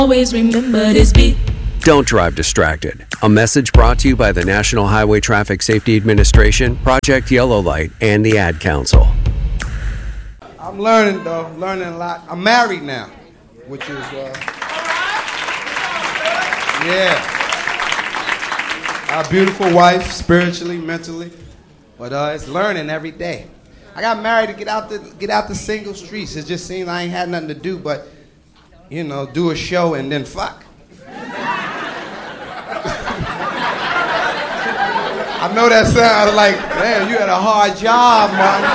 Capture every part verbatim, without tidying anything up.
Always remember this beat. Don't drive distracted. A message brought to you by the National Highway Traffic Safety Administration, Project Yellow Light, and the Ad Council. I'm learning, though. I'm learning a lot. I'm married now, which is, uh, yeah. A beautiful wife, spiritually, mentally. But uh, it's learning every day. I got married to get out the get out the single streets. It just seemed I ain't had nothing to do but, you know, do a show and then fuck. I know that sounds like, damn, you had a hard job,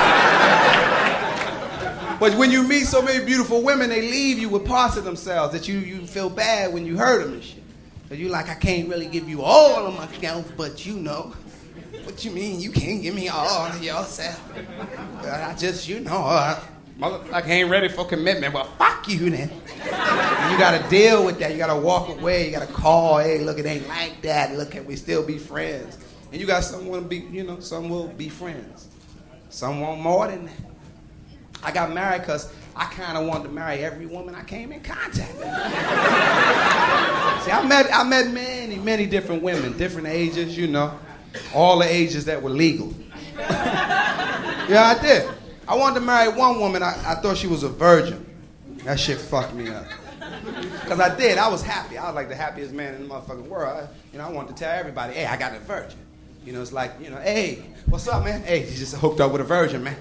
Martin. But when you meet so many beautiful women, they leave you with parts of themselves that you, you feel bad when you heard them and shit. Because you like, I can't really give you all of myself, but you know. What you mean you can't give me all of yourself? I just, you know, uh, motherfucker ain't ready for commitment. Well, fuck you then. And you gotta deal with that. You gotta walk away. You gotta call, hey, look, it ain't like that. Look, can we still be friends? And you got some want to be, you know, some will be friends. Some want more than that. I got married because I kind of wanted to marry every woman I came in contact with. See, I met, I met many, many different women, different ages, you know. All the ages that were legal. Yeah, I did. I wanted to marry one woman. I, I thought she was a virgin. That shit fucked me up. Because I did. I was happy. I was like the happiest man in the motherfucking world. I, you know, I wanted to tell everybody, hey, I got a virgin. You know, it's like, you know, hey, what's up, man? Hey, you just hooked up with a virgin, man.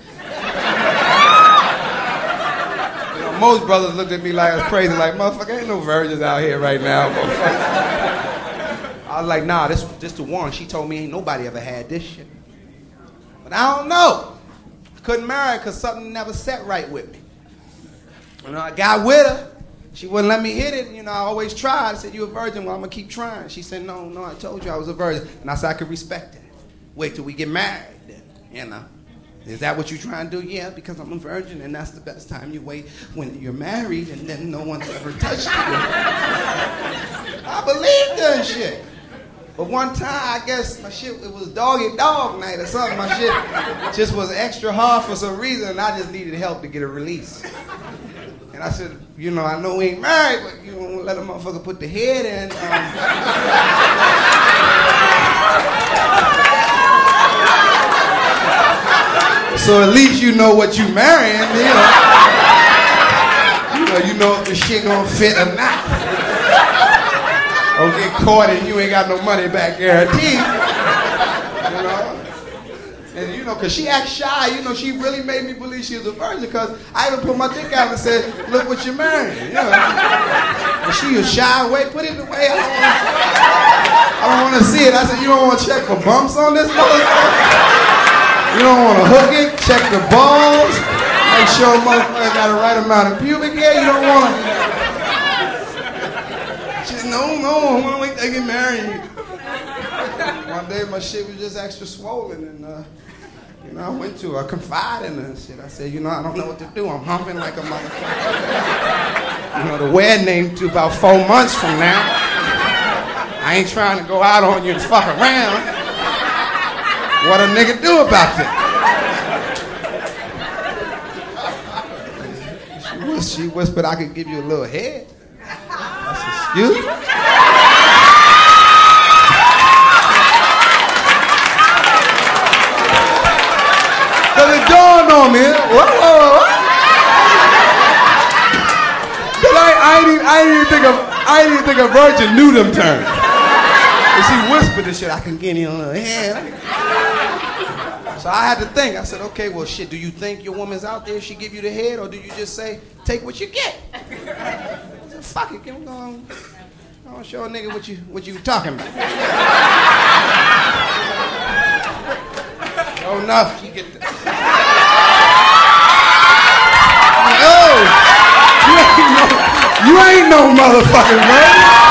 You know, most brothers looked at me like I was crazy, like, motherfucker, ain't no virgins out here right now, motherfucker. I was like, nah, this this the one. She told me ain't nobody ever had this shit. But I don't know. I couldn't marry her because something never set right with me. You know, I got with her. She wouldn't let me hit it. You know, I always tried. I said, you a virgin? Well, I'm going to keep trying. She said, no, no, I told you I was a virgin. And I said, I could respect that. Wait till we get married then, you know. Is that what you're trying to do? Yeah, because I'm a virgin, and that's the best time you wait when you're married, and then no one's ever touched you. I believed that shit. But one time, I guess my shit, it was doggy dog night or something. My shit just was extra hard for some reason, and I just needed help to get a release. And I said, you know, I know we ain't married, but you know, let a motherfucker put the head in. Um, so at least you know what you marrying, you know. You know, you know if the shit gonna fit or not. Or get caught and you ain't got no money back guaranteed. You know? And you know, cause she act shy, you know, she really made me believe she was a virgin because I even put my dick out and said, look what you're marrying, you know. And she was shy away, put it away, I don't want to I don't want to see it. I said, you don't want to check for bumps on this motherfucker? You don't want to hook it, check the balls, make sure motherfucker got the right amount of pubic hair, you don't want to. No, no, I want to wait till I get married. One day my shit was just extra swollen and, uh, you know, I went to her, I confided in her and shit. I said, you know, I don't know what to do. I'm humping like a motherfucker. You know, the wedding ain't to about four months from now. I ain't trying to go out on you and fuck around. What a nigga do about that? She, she whispered I could give you a little head. Excuse me? Cause it dawned on me. Whoa, whoa, whoa. Cause I, I, ain't even, I ain't even think of I ain't even think a virgin knew them terms. And she whispered this shit. I can get you a little head. So I had to think. I said, okay, well, shit. Do you think your woman's out there? She give you the head, or do you just say, take what you get? Fuck it, I'm going to show a nigga what you what you talking about. Oh, enough, she get that. Oh, you ain't no, you ain't no motherfucking man.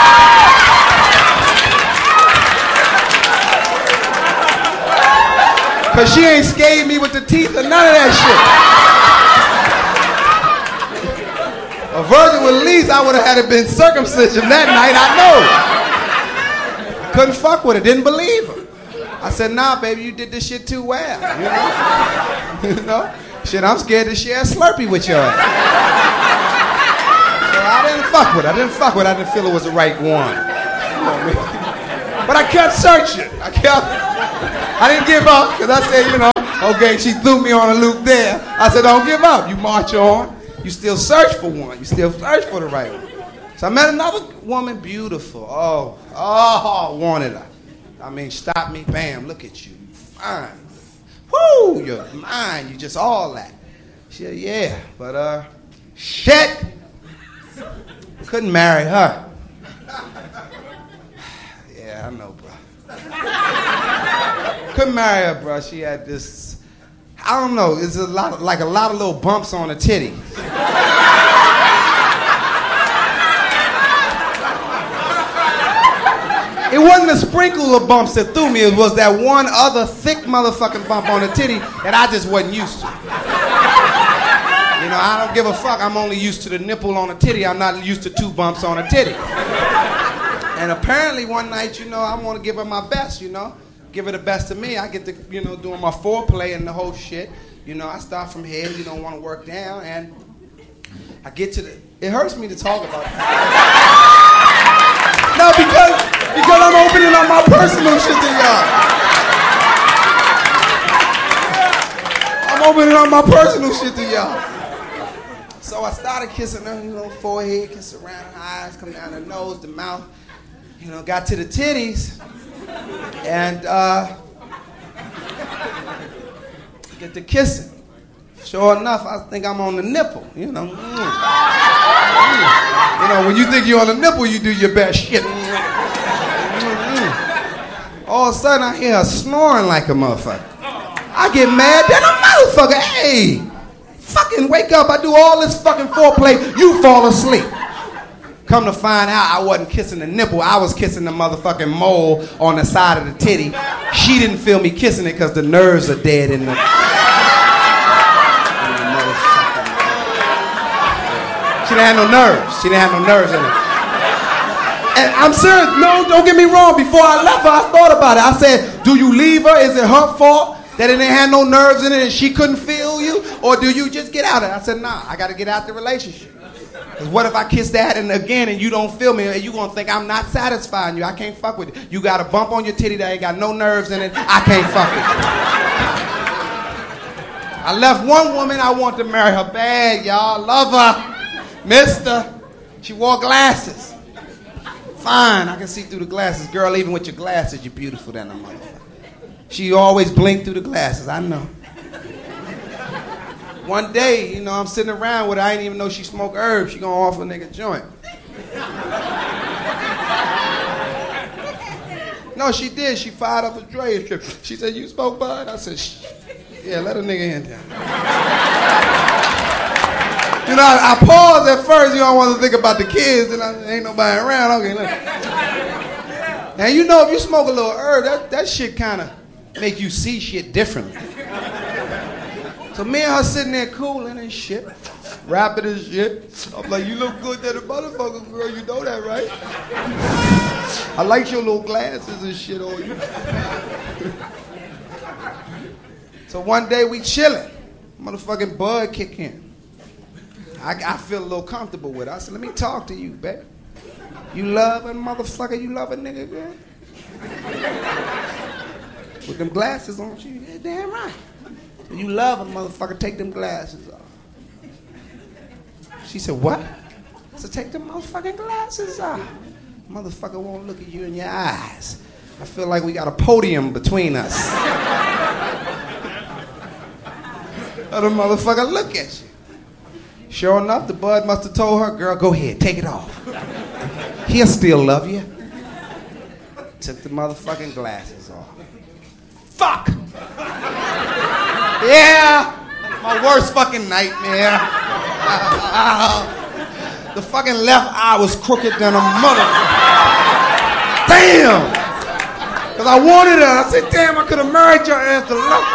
Cause she ain't scathed me with the teeth or none of that shit. A virgin with least, I would have had it been circumcision that night, I know. Couldn't fuck with her, didn't believe her. I said, nah, baby, you did this shit too well. You know? You know? Shit, I'm scared to share a Slurpee with your ass. So I didn't fuck with it. I didn't fuck with it. I didn't feel it was the right one. You know what I mean? But I kept searching. I kept, I didn't give up, because I said, you know, okay, she threw me on a loop there. I said, don't give up. You march on. You still search for one. You still search for the right one. So I met another woman, beautiful. Oh, oh, wanted her. I mean, stop me, bam, look at you. Fine. Woo, you're mine. You just all that. She said, yeah, but, uh, shit. Couldn't marry her. Yeah, I know, bro. Couldn't marry her, bro. She had this, I don't know, it's a lot of, like a lot of little bumps on her titties. It wasn't a sprinkle of bumps that threw me. It was that one other thick motherfucking bump on the titty that I just wasn't used to. You know, I don't give a fuck. I'm only used to the nipple on a titty. I'm not used to two bumps on a titty. And apparently one night, you know, I want to give her my best, you know. Give her the best of me. I get to, you know, doing my foreplay and the whole shit. You know, I start from here, you don't want to work down, and I get to the, it hurts me to talk about it. No, because, because I'm opening up my personal shit to y'all. I'm opening up my personal shit to y'all. So I started kissing her, you know, forehead, kiss around her eyes, come down her nose, the mouth. You know, got to the titties, and uh, get to kissing. Sure enough, I think I'm on the nipple, you know. Mm. Mm. You know, when you think you're on the nipple, you do your best shit. Mm-hmm. All of a sudden, I hear her snoring like a motherfucker. I get mad, then a motherfucker, hey, fucking wake up, I do all this fucking foreplay, you fall asleep. Come to find out, I wasn't kissing the nipple, I was kissing the motherfucking mole on the side of the titty. She didn't feel me kissing it because the nerves are dead in the... in the motherfucking... She didn't have no nerves. She didn't have no nerves in it. And I'm serious, no, don't get me wrong, before I left her, I thought about it. I said, do you leave her? Is it her fault that it didn't have no nerves in it and she couldn't feel you? Or do you just get out of it? I said, nah, I got to get out the relationship. Because what if I kiss that and again and you don't feel me and you going to think I'm not satisfying you? I can't fuck with you. You got a bump on your titty that ain't got no nerves in it. I can't fuck with you. I left one woman, I want to marry her bad, y'all. Love her. Mister. She wore glasses. Fine, I can see through the glasses. Girl, even with your glasses, you're beautiful than a motherfucker. She always blinked through the glasses, I know. One day, you know, I'm sitting around with her. I didn't even know she smoked herbs. She gonna offer a nigga a joint. No, she did. She fired up a tray. She said, you smoke bud? I said, shh. Yeah, let a nigga in there. You know, I, I paused at first. You don't want to think about the kids, and I, ain't nobody around. Okay, look. Now, you know, if you smoke a little herb, that, that shit kind of make you see shit differently. So me and her sitting there cooling and shit, rapping and shit. I'm like, you look good to the motherfucker, girl. You know that, right? I like your little glasses and shit on you. So one day we chilling. Motherfucking bud kick in. I, I feel a little comfortable with her. I said, let me talk to you, babe. You love a motherfucker? You love a nigga, girl? With them glasses on, you yeah, damn right. You love a motherfucker, take them glasses off. She said, what? I said, take them motherfucking glasses off. Motherfucker won't look at you in your eyes. I feel like we got a podium between us. Other motherfucker look at you. Sure enough, the bud must have told her, girl, go ahead, take it off. He'll still love you. Took the motherfucking glasses off. Fuck! Yeah! My worst fucking nightmare. The fucking left eye was crooked than a motherfucker. Damn! Because I wanted her. I said, damn, I could have married your ass to love.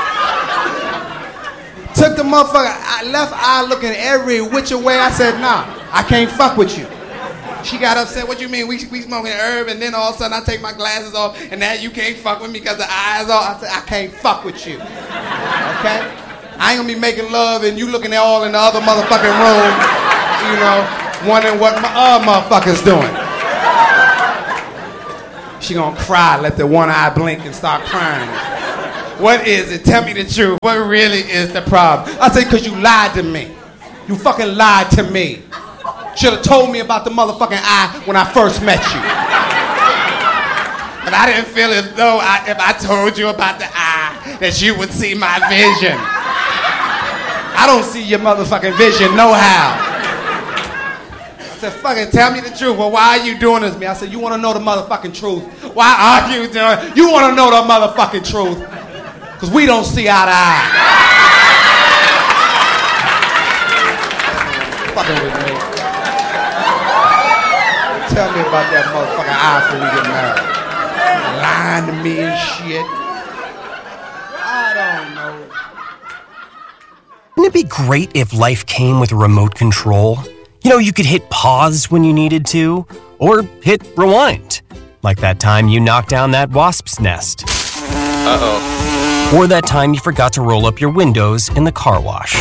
Took the motherfucker left eye looking every which way. I said, nah, I can't fuck with you. She got upset. What you mean? We we smoking herb, and then all of a sudden I take my glasses off, and now you can't fuck with me because the eyes off. I said, I can't fuck with you. Okay? I ain't gonna be making love and you looking at all in the other motherfucking room, you know. wondering what my other motherfucker's doing. She gonna cry, let the one eye blink and start crying. What is it? Tell me the truth. What really is the problem? I say, because you lied to me. You fucking lied to me. Should have told me about the motherfucking eye when I first met you. But I didn't feel as though I, if I told you about the eye, that you would see my vision. I don't see your motherfucking vision no how. I said, fucking tell me the truth. Well, why are you doing this to me? I said, you want to know the motherfucking truth. Why are you doing it? You want to know the motherfucking truth. Because we don't see eye to eye. Fucking with me. Tell me about that motherfucking eye before we get married. Lying to me and shit. I don't know. Wouldn't it be great if life came with a remote control? You know, you could hit pause when you needed to, or hit rewind. Like that time you knocked down that wasp's nest. Uh-oh. Or that time you forgot to roll up your windows in the car wash.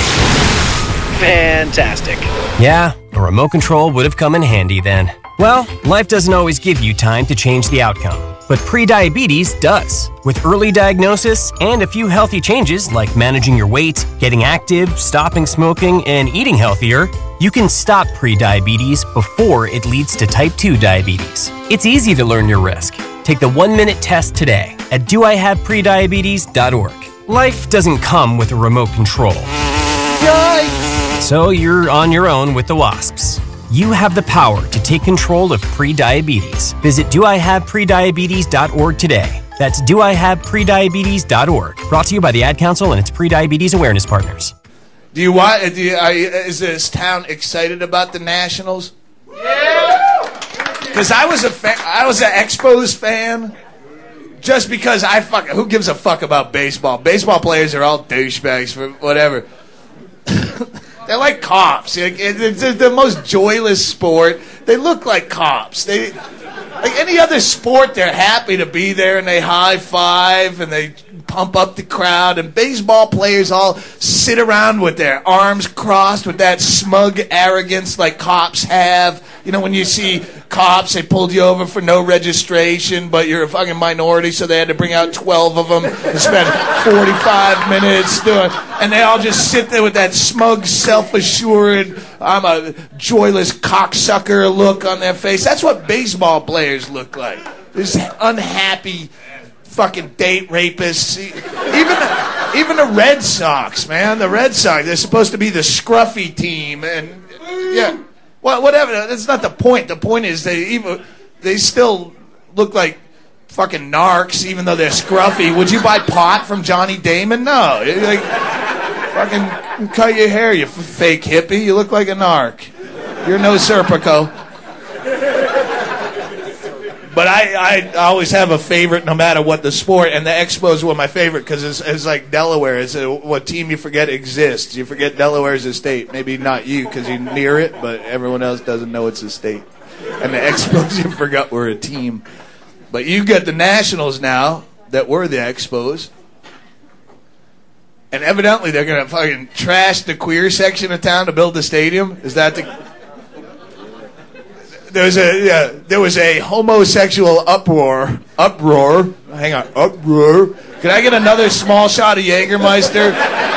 Fantastic. Yeah, a remote control would have come in handy then. Well, life doesn't always give you time to change the outcome, but prediabetes does. With early diagnosis and a few healthy changes like managing your weight, getting active, stopping smoking, and eating healthier, you can stop prediabetes before it leads to type two diabetes. It's easy to learn your risk. Take the one-minute test today at do I have prediabetes dot org. Life doesn't come with a remote control. Yikes! So you're on your own with the wasps. You have the power to take control of prediabetes. Visit do I have prediabetes dot org today. That's do I have prediabetes dot org. Brought to you by the Ad Council and its prediabetes awareness partners. Do you want? Do you, are you, is this town excited about the Nationals? Yeah. Because I was a fan, I was an Expos fan. Just because I fuck, who gives a fuck about baseball? Baseball players are all douchebags for whatever. They're like cops. It's the most joyless sport. They look like cops. They, like any other sport, they're happy to be there and they high five and they pump up the crowd. And baseball players all sit around with their arms crossed with that smug arrogance like cops have. You know, when you see cops, they pulled you over for no registration, but you're a fucking minority, so they had to bring out twelve of them and spend forty-five minutes doing. And they all just sit there with that smug, self-assured, I'm a joyless cocksucker look on their face. That's what baseball players look like. This unhappy fucking date rapists. Even, even the Red Sox, man. The Red Sox, they're supposed to be the scruffy team. And, yeah, well, whatever. That's not the point. The point is they even they still look like fucking narcs, even though they're scruffy. Would you buy pot from Johnny Damon? No. Like, fucking cut your hair, you f- fake hippie. You look like a narc. You're no Serpico. But I, I always have a favorite no matter what the sport, and the Expos were my favorite because it's, it's like Delaware. It's a, what team you forget exists. You forget Delaware's a state. Maybe not you because you're near it, but everyone else doesn't know it's a state. And the Expos you forgot were a team. But you got the Nationals now that were the Expos. And evidently they're going to fucking trash the queer section of town to build the stadium. Is that the... There was a yeah, there was a homosexual uproar. Uproar. Hang on. Uproar. Can I get another small shot of Jägermeister?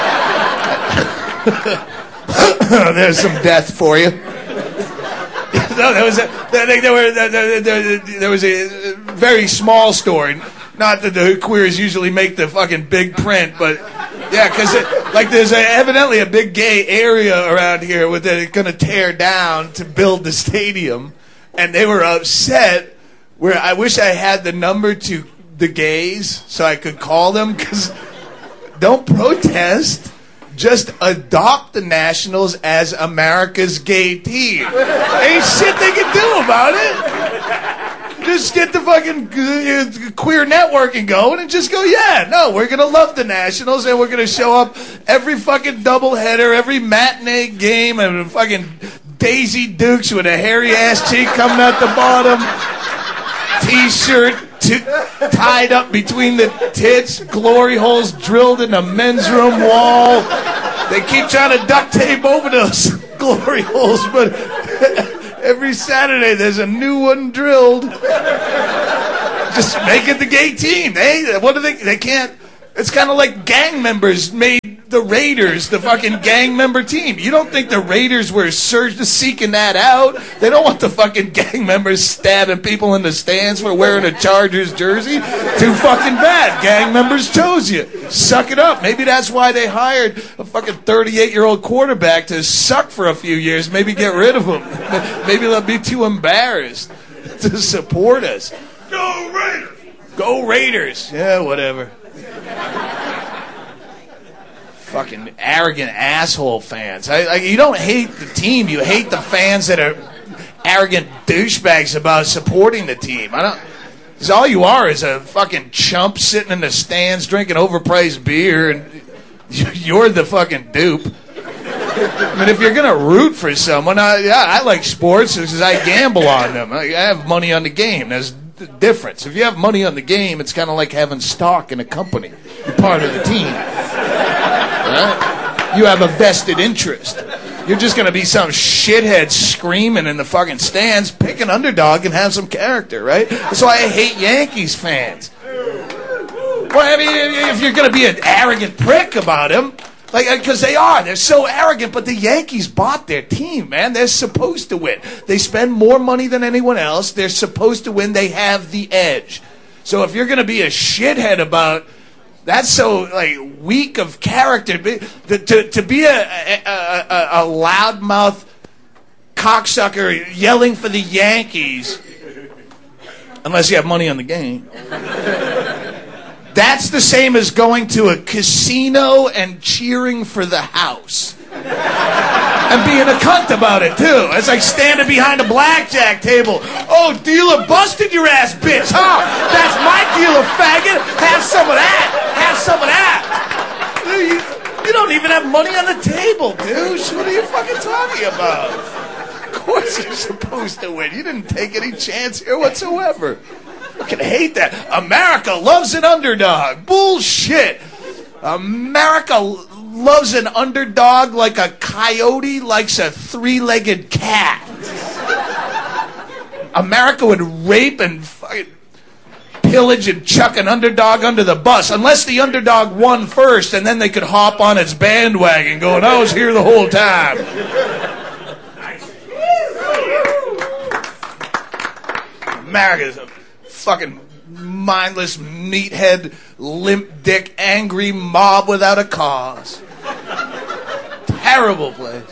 There's some death for you. No, there was a there, there, were, there, there, there was a very small story. Not that the queers usually make the fucking big print, but yeah, because like there's a, evidently a big gay area around here where they're going to tear down to build the stadium. And they were upset where I wish I had the number to the gays so I could call them, because don't protest. Just adopt the Nationals as America's gay team. Ain't shit they can do about it. Just get the fucking uh, queer networking going and just go, yeah, no, we're going to love the Nationals and we're going to show up every fucking doubleheader, every matinee game, and fucking Daisy Dukes with a hairy ass cheek coming out the bottom, t-shirt t- tied up between the tits, glory holes drilled in the men's room wall. They keep trying to duct tape over those glory holes, but Every Saturday there's a new one drilled. Just make it the gay team. They, what do they, they can't, it's kind of like gang members made the Raiders the fucking gang member team. You don't think the Raiders were surged seeking that out? They don't want the fucking gang members stabbing people in the stands for wearing a Chargers jersey. Too fucking bad. Gang members chose you. Suck it up. Maybe that's why they hired a fucking thirty-eight-year-old quarterback to suck for a few years. Maybe get rid of him. Maybe they'll be too embarrassed to support us. Go Raiders! Go Raiders! Yeah, whatever. Fucking arrogant asshole fans. I, I, you don't hate the team. You hate the fans that are arrogant douchebags about supporting the team. I don't. Because all you are is a fucking chump sitting in the stands drinking overpriced beer, and you're the fucking dupe. I mean, if you're gonna root for someone, I, yeah, I like sports because I gamble on them. I, I have money on the game. There's the difference. If you have money on the game, it's kind of like having stock in a company. You're part of the team. Right? You have a vested interest. You're just going to be some shithead screaming in the fucking stands. Pick an underdog and have some character, right? That's why I hate Yankees fans. Well, I mean, if you're going to be an arrogant prick about them, like, because they are. They're so arrogant, but the Yankees bought their team, man. They're supposed to win. They spend more money than anyone else. They're supposed to win. They have the edge. So if you're going to be a shithead about... That's so like weak of character. To, to, to be a, a, a, a loudmouth cocksucker yelling for the Yankees, unless you have money on the game, that's the same as going to a casino and cheering for the house. And being a cunt about it, too. It's like standing behind a blackjack table. Oh, dealer busted your ass, bitch, huh? That's my dealer, faggot. Have some of that. Have some of that. You, you don't even have money on the table, dude. What are you fucking talking about? Of course you're supposed to win. You didn't take any chance here whatsoever. I fucking hate that. America loves an underdog. Bullshit. America loves an underdog like a coyote likes a three-legged cat. America would rape and fucking pillage and chuck an underdog under the bus, unless the underdog won first, and then they could hop on its bandwagon going, I was here the whole time. America's a fucking mindless, meathead, limp dick, angry mob without a cause. Terrible place.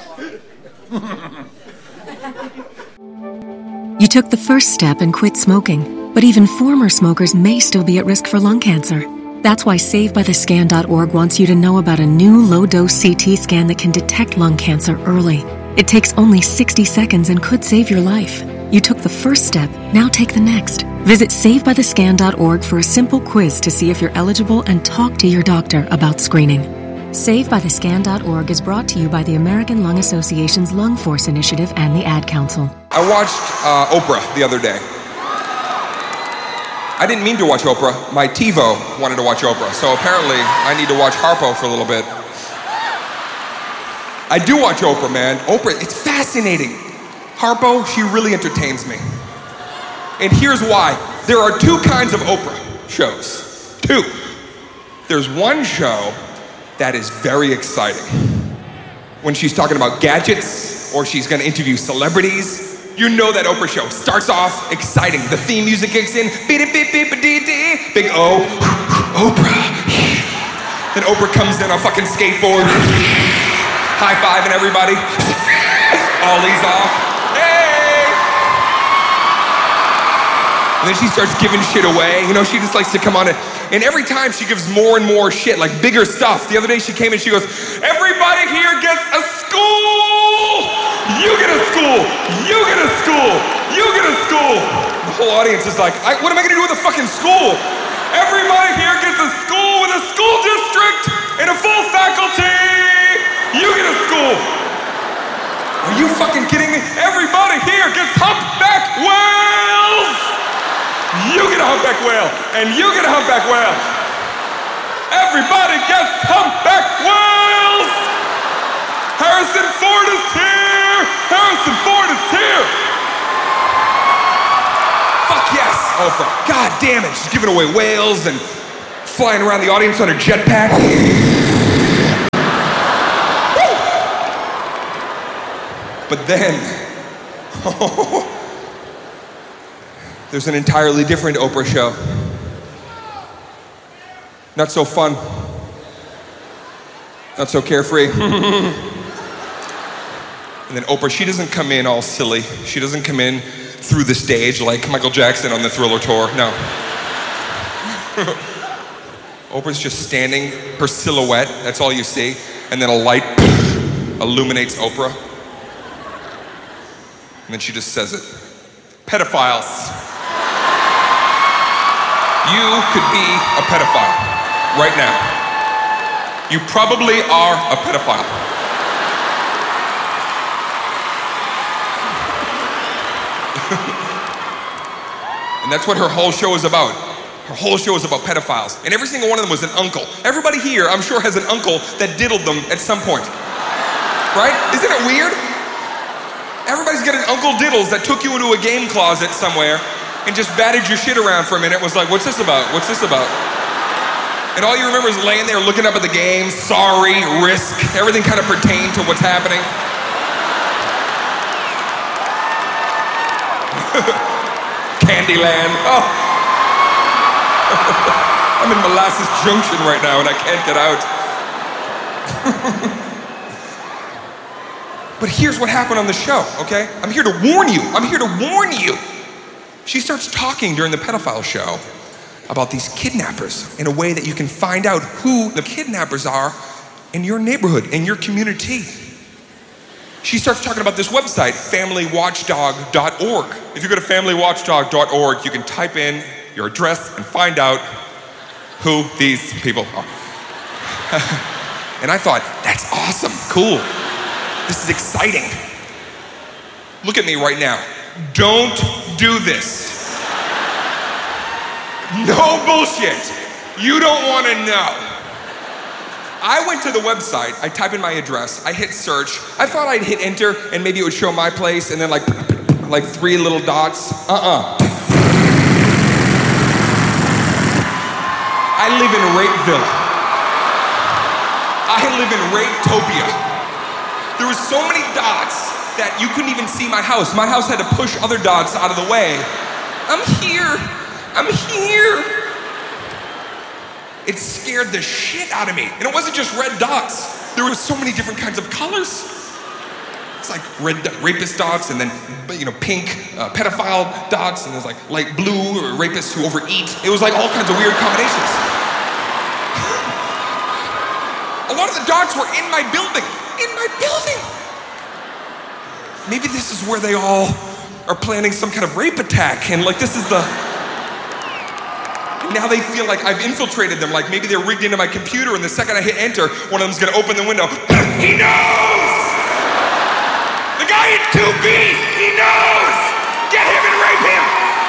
You took the first step and quit smoking, but even former smokers may still be at risk for lung cancer. That's why Save By The Scan dot org wants you to know about a new low-dose C T scan that can detect lung cancer early. It takes only sixty seconds and could save your life. You took the first step, now take the next. Visit Save By The Scan dot org for a simple quiz to see if you're eligible and talk to your doctor about screening. Save By The Scan dot org is brought to you by the American Lung Association's Lung Force Initiative and the Ad Council. I watched uh, Oprah the other day. I didn't mean to watch Oprah. My TiVo wanted to watch Oprah, so apparently I need to watch Harpo for a little bit. I do watch Oprah, man. Oprah, it's fascinating. Harpo, she really entertains me. And here's why. There are two kinds of Oprah shows. Two. There's one show that is very exciting. When she's talking about gadgets, or she's gonna interview celebrities, you know that Oprah show starts off exciting. The theme music kicks in, beep beep beep dee dee, big O, Oprah. Then Oprah comes in on a fucking skateboard, high-fiving everybody, ollies off, hey! And then she starts giving shit away. You know, she just likes to come on it. And every time she gives more and more shit, like bigger stuff. The other day she came and she goes, everybody here gets a school! You get a school! You get a school! You get a school! The whole audience is like, I, what am I gonna do with a fucking school? Everybody here gets a school with a school district and a full faculty! You get a school! Are you fucking kidding me? Everybody here gets humpback whales! You get a humpback whale, and you get a humpback whale. Everybody gets humpback whales! Harrison Ford is here! Harrison Ford is here! Fuck yes, Oprah. God damn it, she's giving away whales and flying around the audience on her jetpack. But then, oh, there's an entirely different Oprah show. Not so fun. Not so carefree. And then Oprah, she doesn't come in all silly. She doesn't come in through the stage like Michael Jackson on the Thriller tour, no. Oprah's just standing, her silhouette, that's all you see, and then a light illuminates Oprah. And then she just says it. Pedophiles. You could be a pedophile right now. You probably are a pedophile. And that's what her whole show is about. Her whole show is about pedophiles. And every single one of them was an uncle. Everybody here, I'm sure, has an uncle that diddled them at some point. Right? Isn't it weird? Everybody's got an Uncle Diddles that took you into a game closet somewhere and just batted your shit around for a minute. Was like, what's this about? What's this about? And all you remember is laying there looking up at the game, sorry, risk, everything kind of pertained to what's happening. Candyland. Oh. I'm in Molasses Junction right now and I can't get out. But here's what happened on the show, okay? I'm here to warn you. I'm here to warn you. She starts talking during the pedophile show about these kidnappers in a way that you can find out who the kidnappers are in your neighborhood, in your community. She starts talking about this website, family watchdog dot org. If you go to family watchdog dot org, you can type in your address and find out who these people are. And I thought, that's awesome, cool. This is exciting. Look at me right now. Don't do this. No bullshit. You don't want to know. I went to the website, I type in my address, I hit search. I thought I'd hit enter and maybe it would show my place and then like, like three little dots. Uh-uh. I live in Rapeville. I live in Rapetopia. There were so many dots that you couldn't even see my house. My house had to push other dots out of the way. I'm here. I'm here. It scared the shit out of me. And it wasn't just red dots. There were so many different kinds of colors. It's like red rapist dots and then, you know, pink uh, pedophile dots and there's like light blue or rapists who overeat. It was like all kinds of weird combinations. A lot of the dots were in my building. In my building. Maybe this is where they all are planning some kind of rape attack and like this is the... Now they feel like I've infiltrated them, like maybe they're rigged into my computer and the second I hit enter, one of them's gonna open the window. He knows! The guy in two B, he knows! Get him and rape him!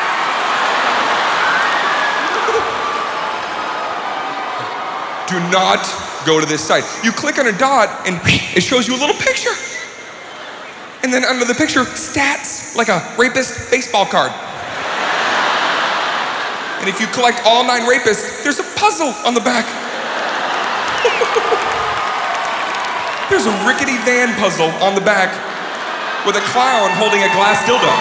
Do not go to this site. You click on a dot and it shows you a little picture. And then under the picture, stats, like a rapist baseball card. And if you collect all nine rapists, there's a puzzle on the back. There's a rickety van puzzle on the back with a clown holding a glass dildo.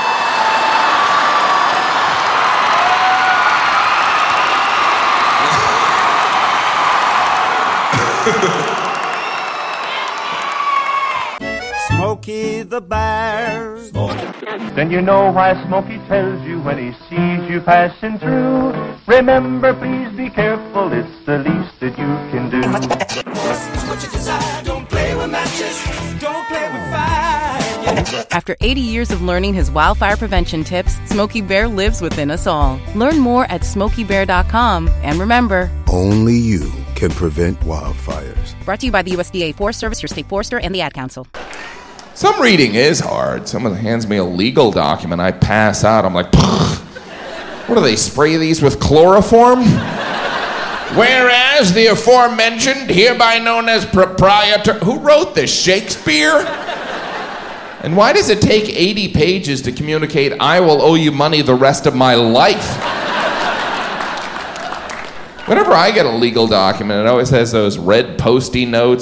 Smokey the Bear. Then you know why Smokey tells you when he sees you passing through. Remember, please be careful, it's the least that you can do. What you desire, don't play with matches, don't play with fire. After eighty years of learning his wildfire prevention tips, Smokey Bear lives within us all. Learn more at smokey bear dot com. And remember, only you can prevent wildfires. Brought to you by the U S D A Forest Service, your state forester, and the Ad Council. Some reading is hard. Someone hands me a legal document, I pass out. I'm like, what do they spray these with chloroform? Whereas the aforementioned, hereby known as proprietor, who wrote this, Shakespeare? And why does it take eighty pages to communicate, I will owe you money the rest of my life? Whenever I get a legal document, it always has those red Post-it notes